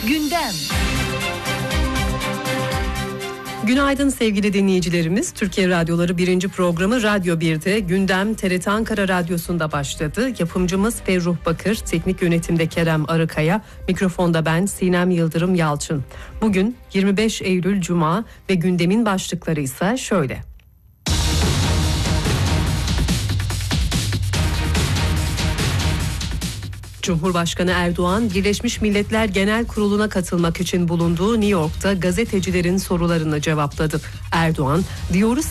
Gündem. Günaydın sevgili dinleyicilerimiz. Türkiye Radyoları 1. programı Radyo 1'de Gündem TRT Ankara Radyosu'nda başladı. Yapımcımız Ferruh Bakır, teknik yönetimde Kerem Arıkaya, mikrofonda ben Sinem Yıldırım Yalçın. Bugün 25 Eylül Cuma ve gündemin başlıkları ise şöyle. Cumhurbaşkanı Erdoğan, Birleşmiş Milletler Genel Kurulu'na katılmak için bulunduğu New York'ta gazetecilerin sorularını cevapladı. Erdoğan, diyoruz